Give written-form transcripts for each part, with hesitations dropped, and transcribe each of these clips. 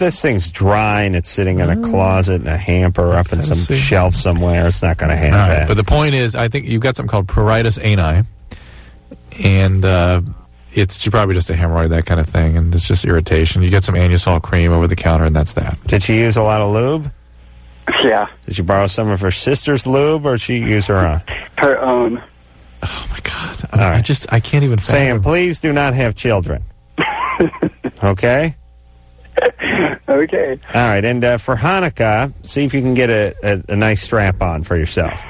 this thing's dry and it's sitting in a closet in a hamper up in some shelf somewhere, it's not going to have that. But the point is, I think you've got something called pruritus ani, and it's probably just a hemorrhoid, that kind of thing, and it's just irritation. You get some Anusol cream over the counter, and that's that. Did she use a lot of lube? Yeah. Did you borrow some of her sister's lube, or did she use her own? Her own. Oh, my God. All right. I can't even Sam, please do not have children. Okay? Okay. All right, and for Hanukkah, see if you can get a nice strap-on for yourself.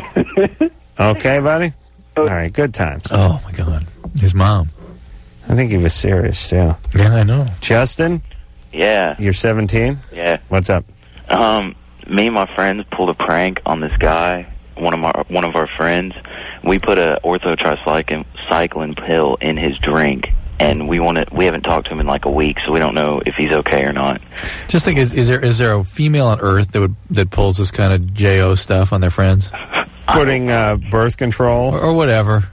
Okay, buddy? All right, good times. Oh, my God. His mom. I think he was serious, too. Yeah, I know. Justin? Yeah. You're 17? Yeah. What's up? Me and my friends pulled a prank on this guy, one of our friends. We put a orthotricycline pill in his drink, and we haven't talked to him in like a week, so we don't know if he's okay or not. Just think, is there a female on Earth that pulls this kind of JO stuff on their friends? Putting birth control or whatever.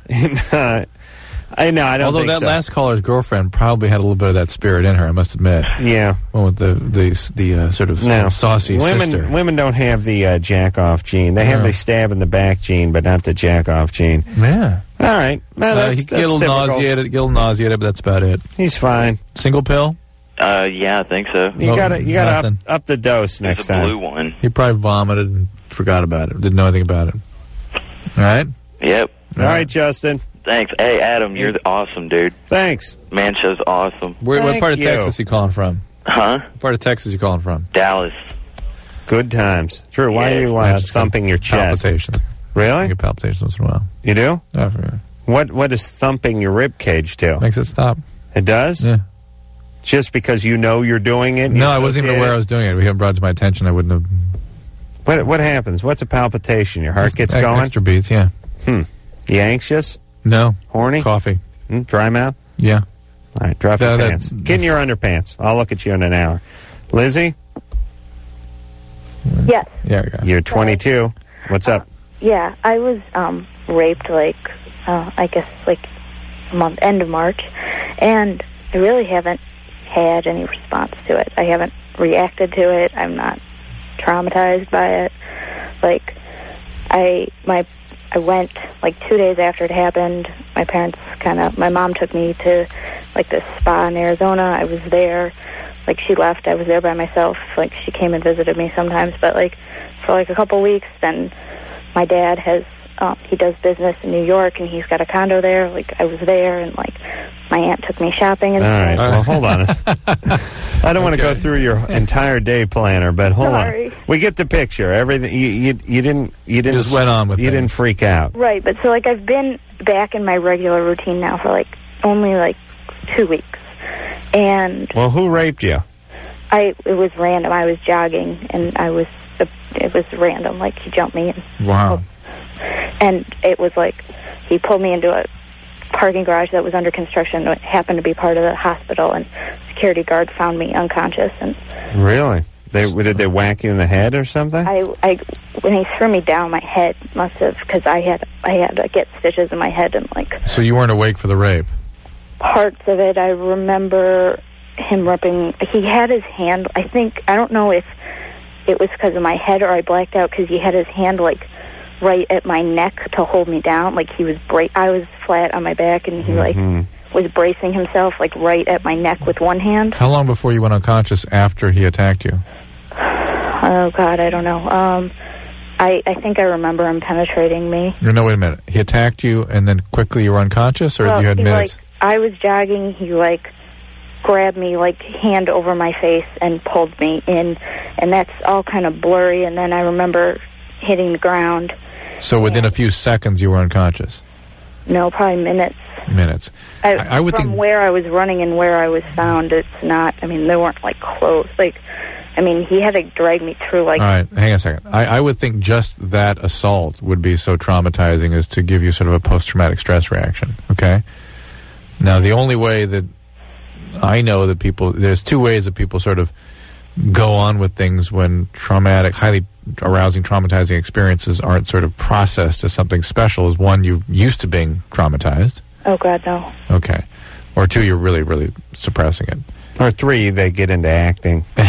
I know. I don't. Although think that so. last caller's girlfriend probably had a little bit of that spirit in her, I must admit. Yeah. Well, with the sort of saucy sister. Women don't have the jack off gene. They have the stab in the back gene, but not the jack off gene. Yeah. All right. Well, that's he get a little nauseated, but that's about it. He's fine. Single pill? Yeah, I think so. You gotta up the dose next time. Blue one. He probably vomited and forgot about it. Didn't know anything about it. All right. Yep. All right, Justin. Thanks. Hey, Adam, you're awesome, dude. Thanks. Man show's awesome. What part of Texas you calling from? Huh? What part of Texas you calling from? Dallas. Good times. Drew, why are you thumping your chest? Palpitations. Really? I get palpitations once in a while. You do? Yeah. What does thumping your rib cage do? Makes it stop. It does? Yeah. Just because you know you're doing it? No, I wasn't even aware I was doing it. If you hadn't brought it to my attention, I wouldn't have. What happens? What's a palpitation? Your heart gets going? Extra beats, yeah. You anxious? No. Horny? Coffee. Dry mouth? Yeah. All right, drop your pants. Get in your underpants. I'll look at you in an hour. Lizzie? Yes. Yeah, we go. You're 22. What's up? Yeah, I was raped I guess end of March, and I really haven't had any response to it. I haven't reacted to it. I'm not traumatized by it. I went 2 days after it happened. My mom took me to this spa in Arizona. I was there. She left. I was there by myself. She came and visited me sometimes, but for a couple weeks. Then my dad he does business in New York, and he's got a condo there. I was there, and my aunt took me shopping. And all right. Well, hold on. I don't want to go through your entire day planner, but hold on. We get the picture. Everything you didn't just went on with. You didn't freak out, right? But so I've been back in my regular routine now for only 2 weeks, and well, who raped you? It was random. I was jogging, and it was random. He jumped me. Wow. And it was he pulled me into a parking garage that was under construction. It happened to be part of the hospital, and security guard found me unconscious. And really, did they whack you in the head or something? When he threw me down, my head must have, because I had to get stitches in my head and So you weren't awake for the rape? Parts of it, I remember him ripping. He had his hand. I don't know if it was because of my head or I blacked out, because he had his hand right at my neck to hold me down. He was I was flat on my back, and he was bracing himself right at my neck with one hand. How long before you went unconscious after he attacked you? Oh God, I don't know. I think I remember him penetrating me. No, wait a minute. He attacked you, and then quickly you were unconscious, or you had minutes? I was jogging. He grabbed me hand over my face and pulled me in, and that's all kind of blurry. And then I remember hitting the ground. So within a few seconds, you were unconscious? No, probably minutes. Minutes. I would think where I was running and where I was found, it's not. They weren't close. He had to drag me through. All right, hang on a second. I would think just that assault would be so traumatizing as to give you sort of a post-traumatic stress reaction. Okay. Now, the only way that I know that there's two ways that people sort of go on with things when highly arousing, traumatizing experiences aren't sort of processed as something special. Is one, you're used to being traumatized. Oh, God, no. Okay. Or two, you're really, really suppressing it. Or three, they get into acting.